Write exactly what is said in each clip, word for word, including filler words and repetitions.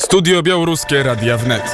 Studio Białoruskie Radia Wnet.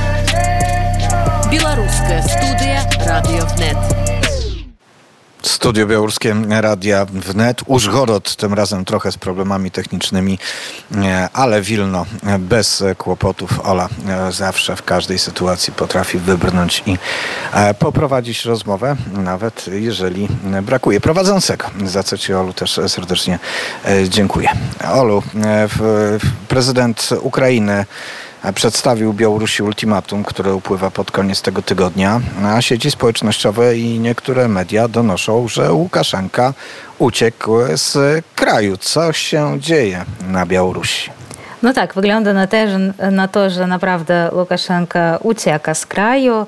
Białoruskie Studio Radio Wnet. Studio Białoruskie Radia Wnet. Użgorod tym razem trochę z problemami technicznymi, ale Wilno bez kłopotów. Ola zawsze w każdej sytuacji potrafi wybrnąć i poprowadzić rozmowę, nawet jeżeli brakuje prowadzącego. Za co Ci, Olu, też serdecznie dziękuję. Olu, prezydent Ukrainy przedstawił Białorusi ultimatum, które upływa pod koniec tego tygodnia, a sieci społecznościowe i niektóre media donoszą, że Łukaszenka uciekł z kraju. Co się dzieje na Białorusi? No tak, wygląda na, te, na to, że naprawdę Łukaszenka ucieka z kraju,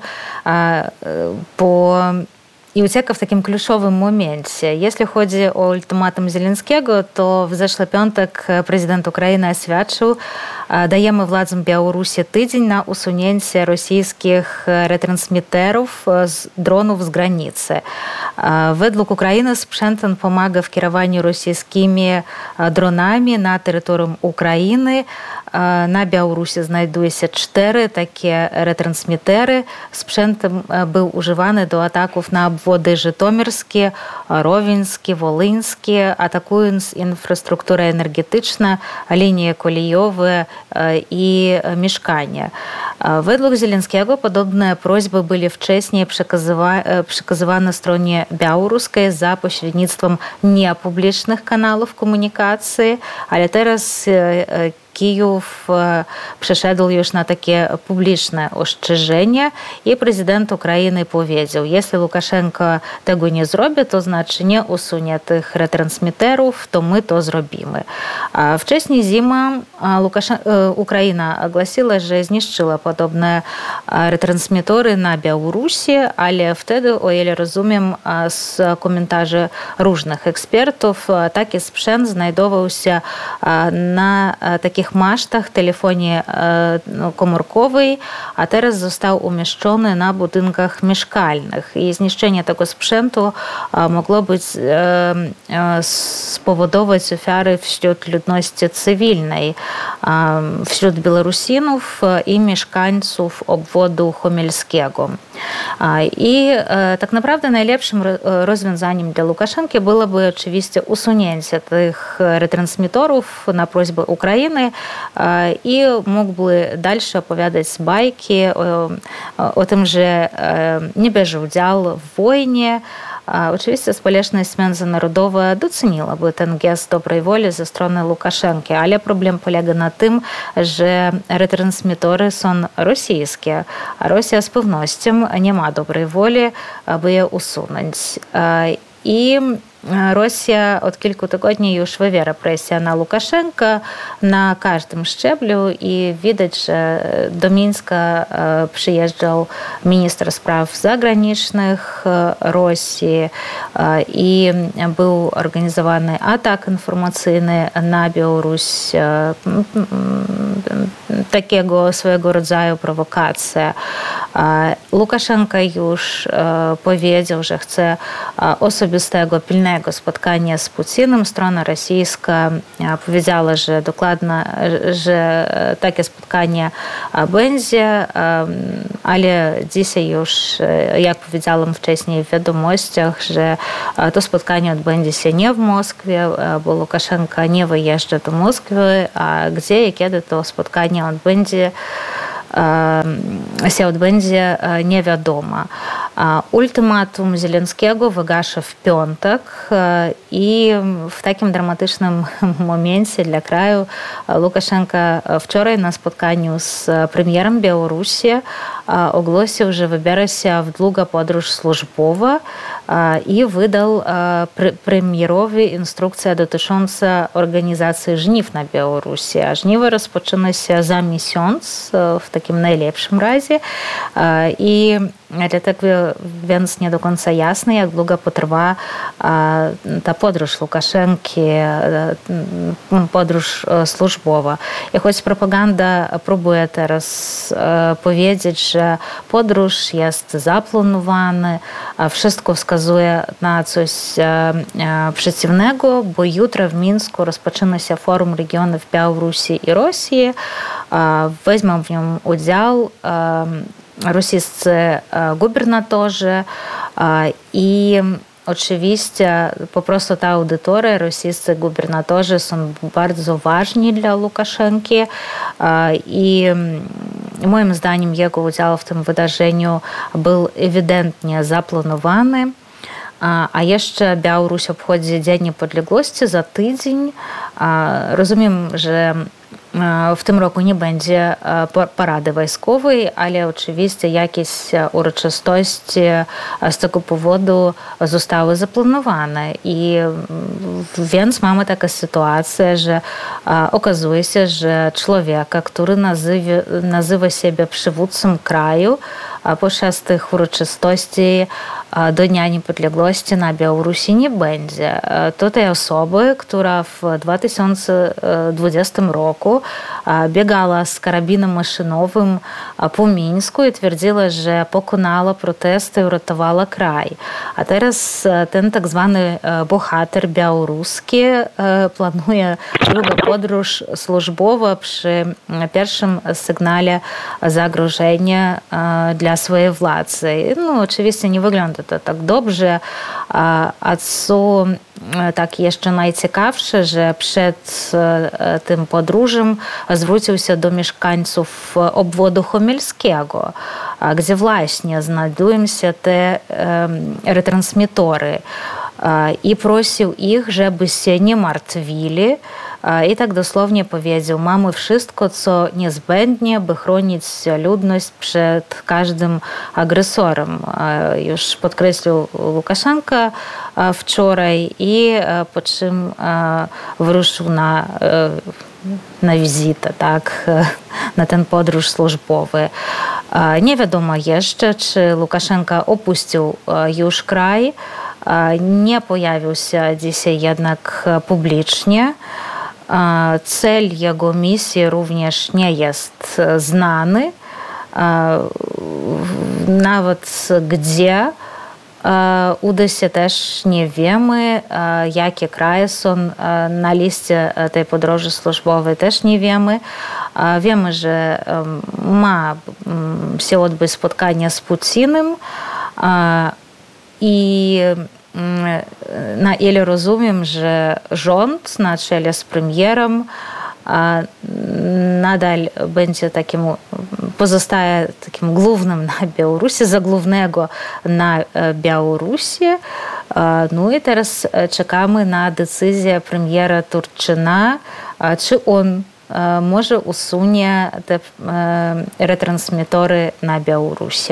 bo i ucieka w takim kluczowym momencie. Jeśli chodzi o ultimatum Zelenskiego, to w zeszły piątek prezydent Ukrainy oświadczył, dajemy władzom Białorusi tydzień na usunięcie rosyjskich retransmiterów z dronów z granicy. Według Ukrainy sprzęt ten pomaga w kierowaniu rosyjskimi dronami na terytorium Ukrainy. Na Białorusi znajduje się cztery takie retransmitery. Sprzęt był używany do ataków na obwody żytomierskie, rowińskie, wolyńskie, atakując infrastrukturę energetyczną, linie kolejowe i mieszkania. Według Zelenskiego podobne prośby były wcześniej przekazywane stronie białoruskiej za pośrednictwem niepublicznych kanałów komunikacji, ale teraz Kijów przeszedł już na takie publiczne ostrzeżenie i prezydent Ukrainy powiedział, jeśli Łukaszenka tego nie zrobi, to znaczy nie usunie tych retransmiterów, to my to zrobimy. A wcześniej zima Łukaszen... Ukraina ogłosiła, że zniszczyła podobne retransmitory na Białorusi, ale wtedy, o ile rozumiem z komentarzy różnych ekspertów, taki sprzęt znajdował się na takich masztach telefonii komórkowej, a teraz został umieszczony na budynkach mieszkalnych. I zniszczenie tego sprzętu mogło być spowodować ofiary wśród ludności cywilnej, wśród Białorusinów i mieszkańców obwodu homelskiego. I tak naprawdę najlepszym rozwiązaniem dla Łukaszenki byłoby oczywiście usunięcie tych retransmitorów na prośbę Ukrainy i mógłby dalsze opowiadać bajki o, o tym, że nie bierze udziału w wojnie. Oczywiście społeczność międzynarodowa doceniłaby ten gest dobrej woli ze strony Łukaszenki, ale problem polega na tym, że retransmitory są rosyjskie, a Rosja z pewnością nie ma dobrej woli, aby je usunąć. I Rosja od kilku tygodni już wywiera presję na Łukaszenkę na każdym szczeblu i widać, że do Mińska przyjeżdżał minister spraw zagranicznych Rosji i był organizowany atak informacyjny na Białoruś, takiego swojego rodzaju prowokacja. Łukaszenka już powiedział, że chce osobistego, pilnego spotkania z Putinem. Strona rosyjska powiedziała, że dokładnie, że takie spotkanie będzie, ale dzisiaj już, jak powiedziałam wcześniej w wiadomościach, że to spotkanie odbędzie się nie w Moskwie, bo Łukaszenka nie wyjeżdża do Moskwy, a gdzie i kiedy to spotkanie odbędzie, się odbędzie, nie wiadomo. Ultimatum Zelenskiego wygasza w piątek i w takim dramatycznym momencie dla kraju Łukaszenka wczoraj na spotkaniu z premierem Białorusi ogłosił, że wybiera się w długą podróż służbową i wydał premierowi instrukcję dotyczącą organizacji żniw na Białorusi. A żniwa rozpoczyna się za miesiąc, w takim najlepszym razie. I dlatego więc nie do końca jasne, jak długo potrwa ta podróż Łukaszenki, podróż służbowa. I choć propaganda próbuje teraz powiedzieć, że podróż jest zaplanowana, wszystko wskazuje na coś przeciwnego, bo jutro w Mińsku rozpoczyna się forum regionów Białorusi i Rosji, Weźmą w nim udział rosyjscy gubernatorzy i oczywiście po prostu ta audytoria, rosyjscy gubernatorzy są bardzo ważni dla Łukaszenki i moim zdaniem jego udział w tym wydarzeniu był ewidentnie zaplanowany. A jeszcze Białoruś obchodzi Dzień Niepodległości za tydzień. Rozumiem, że w tym roku nie będzie parady wojskowej, ale oczywiście jakieś uroczystości z tego powodu zostały zaplanowane. I więc mamy taką sytuację, że okazuje się, że człowieka, który nazywa, nazywa siebie przywódcą kraju, podczas tych uroczystości do Dnia Niepodległości na Białorusi nie będzie. To tej osoby, która w dwa tysiące dwudziestym roku biegała z karabinem maszynowym po Mińsku i twierdziła, że pokonała protesty i uratowała kraj. A teraz ten tak zwany bohater białoruski planuje drugą podróż służbową przy pierwszym sygnale zagrożenia dla swojej władzy. No, oczywiście nie wygląda to tak dobrze, a co tak jeszcze najciekawsze, że przed tym podróżem zwrócił się do mieszkańców obwodu homelskiego, gdzie właśnie znajdują się te retransmitory i prosił ich, żeby się nie martwili. I tak dosłownie powiedział, mamy wszystko, co niezbędne, by chronić ludność przed każdym agresorem. Już podkreślił Łukaszenka wczoraj i po czym wyruszył na, na wizytę, tak, na ten podróż służbowy. Nie wiadomo jeszcze, czy Łukaszenka opuścił już kraj. Nie pojawił się dzisiaj jednak publicznie. Cel jego misji również nie jest znany. Nawet gdzie uda się też nie wiemy, jakie kraje są na liście tej podróży służbowej też nie wiemy. Wiemy, że ma się odbyć spotkanie z Putinem i na ile rozumiem, że rząd na czele z premierem nadal będzie takim, pozostaje takim głównym na Białorusi, za głównego na Białorusi. No i teraz czekamy na decyzję premiera Turczyna, czy on może usunie te retransmitory na Białorusi.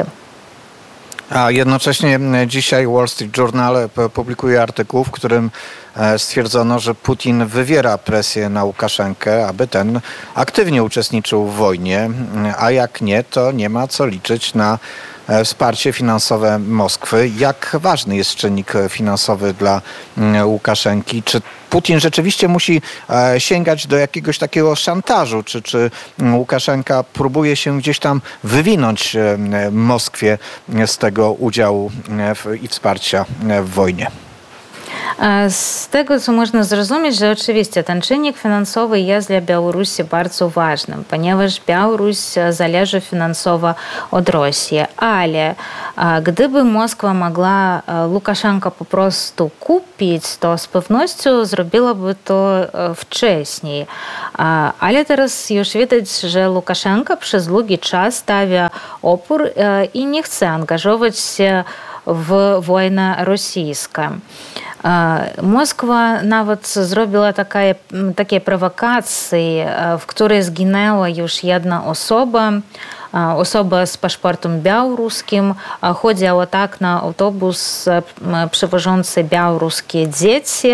A jednocześnie dzisiaj Wall Street Journal publikuje artykuł, w którym stwierdzono, że Putin wywiera presję na Łukaszenkę, aby ten aktywnie uczestniczył w wojnie, a jak nie, to nie ma co liczyć na wsparcie finansowe Moskwy. Jak ważny jest czynnik finansowy dla Łukaszenki? Czy Putin rzeczywiście musi sięgać do jakiegoś takiego szantażu? Czy, czy Łukaszenka próbuje się gdzieś tam wywinąć Moskwie z tego udziału i wsparcia w wojnie? Z tego, co można zrozumieć, że oczywiście ten czynnik finansowy jest dla Białorusi bardzo ważnym, ponieważ Białoruś zależy finansowo od Rosji. Ale gdyby Moskwa mogła Łukaszenkę po prostu kupić, to z pewnością zrobiłaby to wcześniej. Ale teraz już widać, że Łukaszenka przez długi czas stawia opór i nie chce angażować się w wojnę rosyjską. Moskwa nawet zrobiła takie, takie prowokacje, w której zginęła już jedna osoba, osoba z paszportem białoruskim. Chodziło tak na autobus przewożący białoruskie dzieci.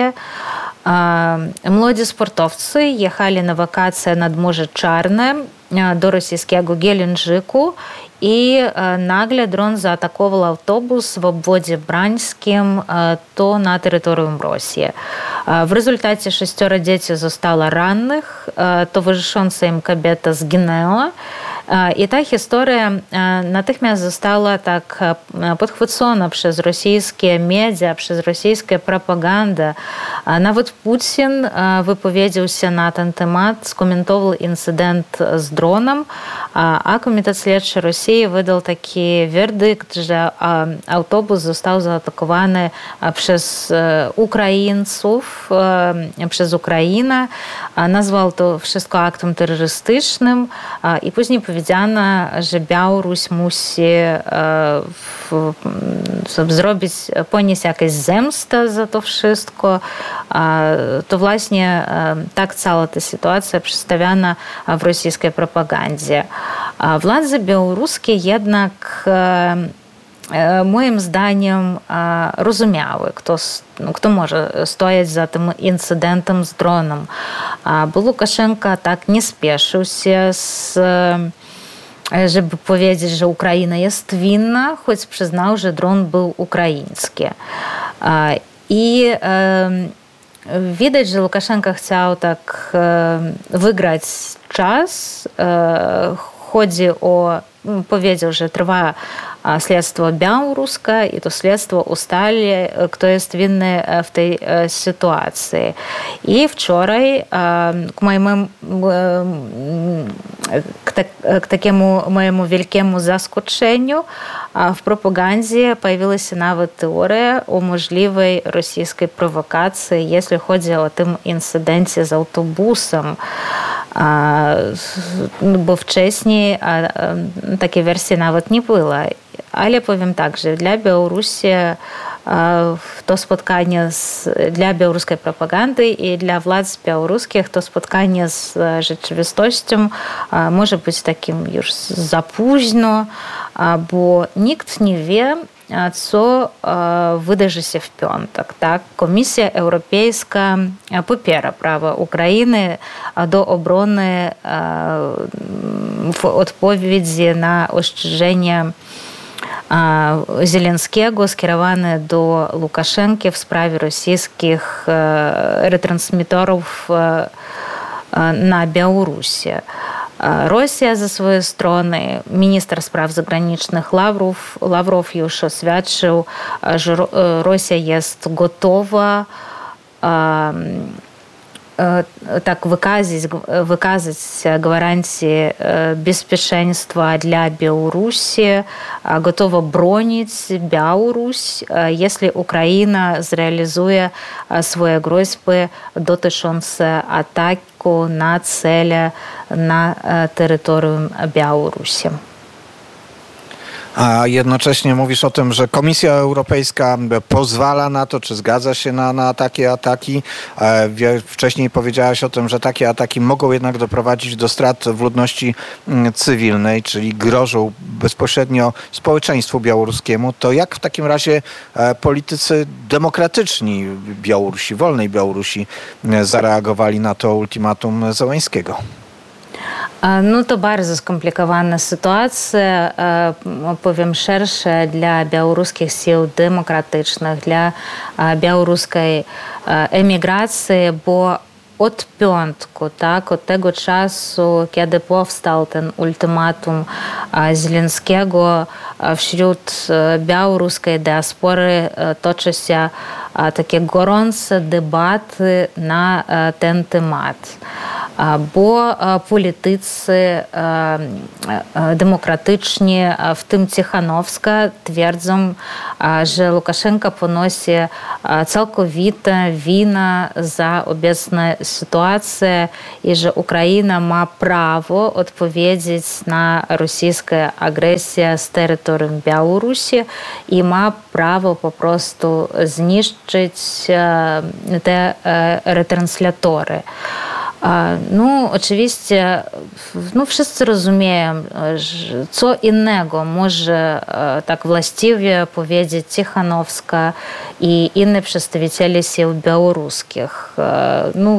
Młodzi sportowcy jechali na wakacje nad Morze Czarne do rosyjskiego Gelendziku i nagle dron zaatakował autobus w obwodzie brańskim, to na terytorium Rosji. W rezultacie sześcioro dzieci zostało rannych, towarzysząca im kobieta zginęła I ta historia natychmiast została tak podchwycona przez rosyjskie media, przez rosyjską propagandę. Nawet Putin wypowiedział się na ten temat, skomentował incydent z dronem, a Komitet Śledczy Rosji wydał taki werdykt, że autobus został zaatakowany przez Ukraińców, przez Ukrainę. Nazwał to wszystko aktem terrorystycznym i później powiedziano, że Białoruś musi zrobić, ponieść jakąś zemstę za to wszystko. To właśnie tak cała ta sytuacja przedstawiana w rosyjskiej propagandzie. Władze białoruskie jednak moim zdaniem rozumiały, kto, kto może stoić za tym incydentem z dronem. Bo Łukaszenka tak nie spieszył się, z, żeby powiedzieć, że Ukraina jest winna, choć przyznał, że dron był ukraiński. I widać, że Łukaszenka chciał tak wygrać czas. Chodzi o, powiedział, że trwa śledztwo białoruskie i to śledztwo ustali, kto jest winny w tej sytuacji. I wczoraj k mojemu, k, tak, k takiemu mojemu wielkiemu zaskoczeniu w propagandzie pojawiła się nawet teoria o możliwej rosyjskiej prowokacji, jeśli chodzi o tym incydencie z autobusem. Bo wcześniej takiej wersji nawet nie było. Ale powiem tak, że dla Białorusi to spotkanie z, dla białoruskiej propagandy i dla władz białoruskich to spotkanie z rzeczywistością może być takim już za późno, bo nikt nie wie, co wydarzy się w piątek. Tak? Komisja Europejska popiera prawo Ukrainy do obrony w odpowiedzi na ostrzeżenie Зеленskiego skierowane do Łukaszenki w sprawie rosyjskich retransmitorów na Białorusi. Rosja ze swojej strony, minister spraw zagranicznych Lawrow, Lawrow już oświadczył, że Rosja jest gotowa tak wykazać, wykazać gwarancje bezpieczeństwa dla Białorusi, gotowa bronić Białoruś, jeśli Ukraina zrealizuje swoje groźby dotyczące ataku na cele na terytorium Białorusi. A jednocześnie mówisz o tym, że Komisja Europejska pozwala na to, czy zgadza się na, na takie ataki. Wcześniej powiedziałaś o tym, że takie ataki mogą jednak doprowadzić do strat w ludności cywilnej, czyli grożą bezpośrednio społeczeństwu białoruskiemu. To jak w takim razie politycy demokratyczni Białorusi, wolnej Białorusi zareagowali na to ultimatum Zełańskiego? No to bardzo skomplikowana sytuacja, powiem szersze, dla białoruskich sił demokratycznych, dla białoruskiej emigracji, bo od piątku, tak, od tego czasu, kiedy powstał ten ultimatum Zelenskiego, wśród białoruskiej diaspory toczy się takie gorące debaty na ten temat. Bo politycy demokratyczni, w tym Cichanowska, twierdzą, że Łukaszenka ponosi całkowitą winę za obecną sytuację i że Ukraina ma prawo odpowiedzieć na rosyjską agresję z terytorium Białorusi i ma prawo po prostu zniszczyć te retransляtory. No, oczywiście, no, wszyscy rozumieją, że co innego może tak właściwie powiedzieć Cichanowska i inni przedstawiciele sił białoruskich. No,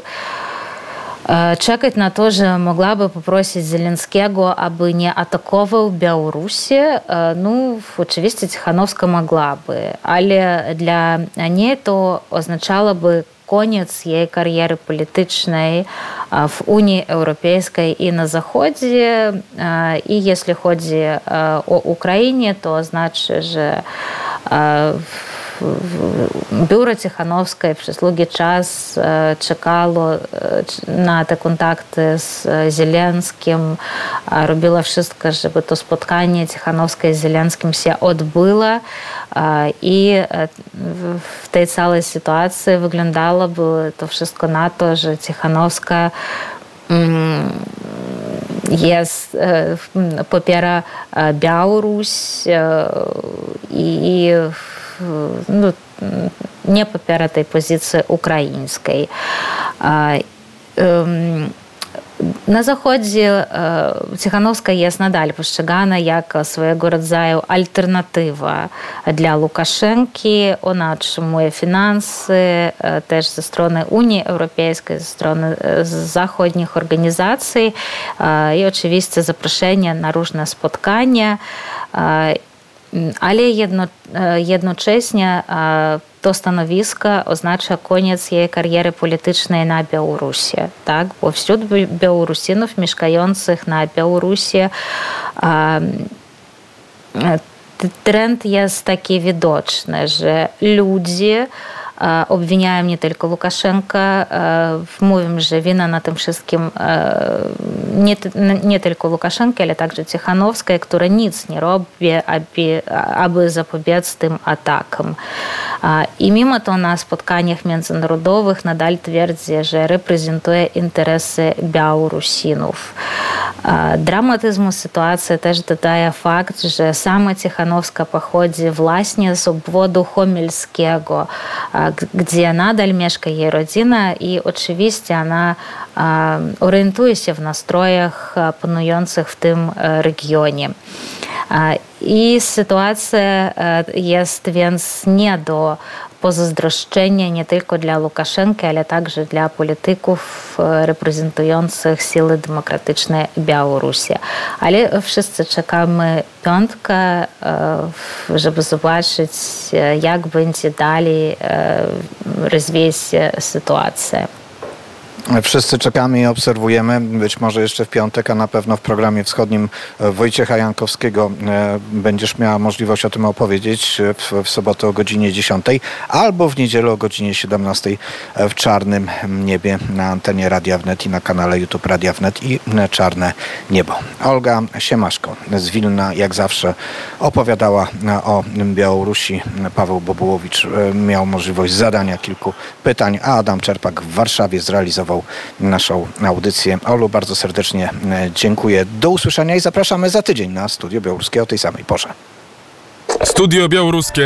czekać na to, że mogłaby poprosić Zelenskiego, aby nie atakował Białorusi, no oczywiście Cichanowska mogłaby, ale dla niej to oznaczałoby koniec jej kariery politycznej w Unii Europejskiej i na Zachodzie. I jeśli chodzi o Ukrainie, to znaczy, że Biuro Tichanowskiej przez długi czas czekało na te kontakty z Zielenskim, robiło wszystko, żeby to spotkanie Tichanowskiej z Zielenskim się odbyło i w tej całej sytuacji wyglądałoby to wszystko na to, że Tichanowska jest, popiera Białoruś i no, nie popiera tej pozycji ukraińskiej. Na Zachodzie Tichanowska jest nadal postrzegana jak swojego rodzaju alternatywa dla Łukaszenki. Ona otrzymuje finanse też ze strony Unii Europejskiej, ze strony zachodnich organizacji i oczywiście zaproszenia na różne spotkania. Ale jedno, jednocześnie to stanowisko oznacza koniec jej kariery politycznej na Białorusi, tak? Bo wśród Białorusinów mieszkających na Białorusi trend jest taki widoczny, że ludzie obwiniają nie tylko Łukaszenkę, mówią, że wina na tym wszystkim nie, nie tylko Łukaszenki, ale także Tichanowskiej, która nic nie robi, aby, aby zapobiec tym atakom. I mimo to na spotkaniach międzynarodowych nadal twierdzi, że reprezentuje interesy Białorusinów. Dramatyzmu sytuacji też dodaje fakt, że sama Tichanowska pochodzi właśnie z obwodu homelskiego, gdzie nadal mieszka jej rodzina i oczywiście ona orientuje się w nastrojach panujących w tym regionie. I sytuacja jest więc nie do pozazdroszczenia nie tylko dla Łukaszenki, ale także dla polityków reprezentujących siły demokratyczne Białorusi. Ale wszyscy czekamy piątka, żeby zobaczyć, jak będzie dalej rozwijać się sytuacja. Wszyscy czekamy i obserwujemy, być może jeszcze w piątek, a na pewno w programie wschodnim Wojciecha Jankowskiego będziesz miała możliwość o tym opowiedzieć w, w sobotę o godzinie dziesiątej albo w niedzielę o godzinie siedemnastej w Czarnym Niebie na antenie Radia Wnet i na kanale YouTube Radia Wnet i Czarne Niebo. Olga Siemaszko z Wilna jak zawsze opowiadała o Białorusi. Paweł Bobułowicz miał możliwość zadania kilku pytań, a Adam Czerpak w Warszawie zrealizował naszą audycję. Olu, bardzo serdecznie dziękuję. Do usłyszenia i zapraszamy za tydzień na Studio Białoruskie o tej samej porze. Studio Białoruskie